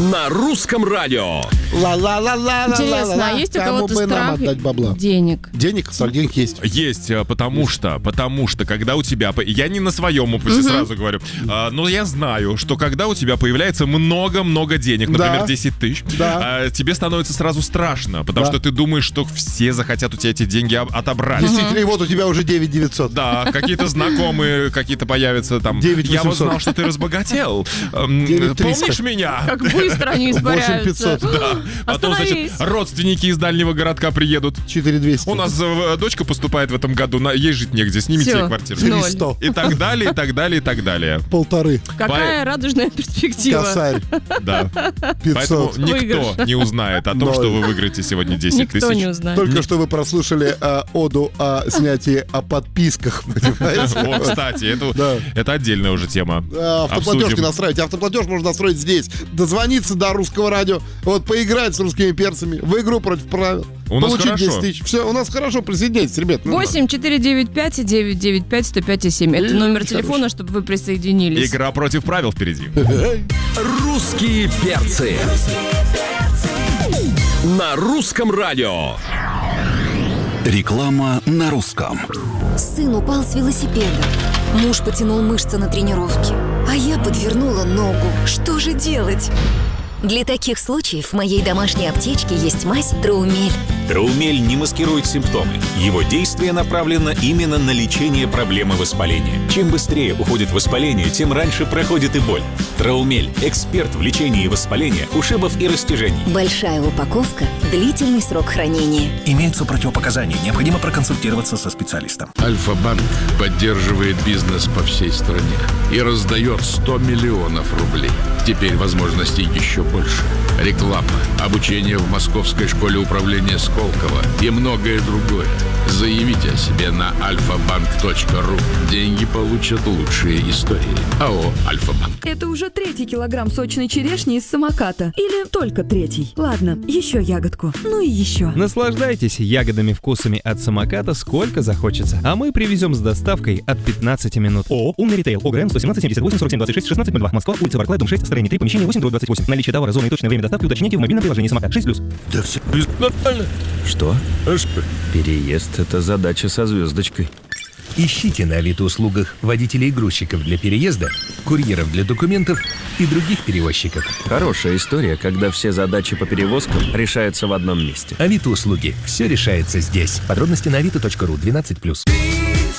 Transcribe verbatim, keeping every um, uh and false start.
на русском радио. Ла-ла-ла-ла-ла-ла-ла. Интересно, а есть у Кому кого-то бы нам страх отдать бабла? денег? Денег? Страх денег есть. Есть, потому что, потому что, когда у тебя... Я не на своем опыте Мгм. сразу говорю, а, но я знаю, что когда у тебя появляется много-много денег, например, Да. десять тысяч, Да. а, тебе становится сразу страшно, потому Да. что ты думаешь, что все захотят у тебя эти деньги об- отобрать. Действительно, и вот у тебя уже девять девятьсот. Да, какие-то знакомые, какие-то появятся там. девять Я вот восемьсот. знал, что ты разбогател. Эм, девять триста. Помнишь меня? Как быстро они испаряются. восемь пятьсот. Да. Потом, значит, Остановись. родственники из дальнего городка приедут. четыре двести. У нас э, дочка поступает в этом году, на, ей жить негде, снимите Всё. ей квартиру. Ноль. сто. И так далее, и так далее, и так далее. Полторы. Какая радужная перспектива. Косарь. Да. Поэтому пятьсот. никто Выигрыш. не узнает о том, Ноль. что вы выиграете сегодня десять Никто тысяч. не узнает. Только что вы прослушали а, оду о снятии о подписках, понимаете? О, кстати, это, Да. это отдельная уже тема. А, Автоплатеж Обсудим. не настраивать. Автоплатеж можно настроить здесь. Дозвониться до русского радио. Вот поиграть с русскими перцами в игру против правил. У нас Получить хорошо. десять тысяч. Все, у нас хорошо. Присоединяйтесь, ребят. Ну, восемь четыре девять пять девять девять пять сто пять семь. Это Эй, номер хорош. телефона, чтобы вы присоединились. Игра против правил впереди. Русские перцы на русском радио. Реклама на русском. Сын упал с велосипеда. Муж потянул мышцы на тренировке. А я подвернула ногу. Что же делать? Для таких случаев в моей домашней аптечке есть мазь Траумель. Траумель не маскирует симптомы. Его действие направлено именно на лечение проблемы воспаления. Чем быстрее уходит воспаление, тем раньше проходит и боль. Траумель – эксперт в лечении воспаления, ушибов и растяжений. Большая упаковка, длительный срок хранения. Имеются противопоказания. Необходимо проконсультироваться со специалистом. Альфа-банк поддерживает бизнес по всей стране и раздает сто миллионов рублей. Теперь возможностей еще больше. Реклама, обучение в Московской школе управления Сколково и многое другое. Заявите о себе на альфа-банк точка ру. Деньги получат лучшие истории. АО «Альфа-банк». Это уже третий килограмм сочной черешни из самоката. Или только третий. Ладно, еще ягодку. Ну и еще. Наслаждайтесь ягодными вкусами от самоката сколько захочется. А мы привезем с доставкой от пятнадцати минут. ООО «Умный ритейл». ОГРН сто семнадцать семьдесят восемь сорок семь двадцать шесть шестнадцать ноль два. Москва, улица Барклай, дом шесть, строение три, помещение восемь двадцать восемь. Наличие товара, зона и точное время доставки уточняйте в мобильном приложении «Самокат» шесть плюс. Да все нормально. Что? Переезд — это задача со звездочкой. Ищите на Авито-услугах водителей и грузчиков для переезда, курьеров для документов и других перевозчиков. Хорошая история, когда все задачи по перевозкам решаются в одном месте. Авито-услуги. Все решается здесь. Подробности на авито точка ру. двенадцать плюс.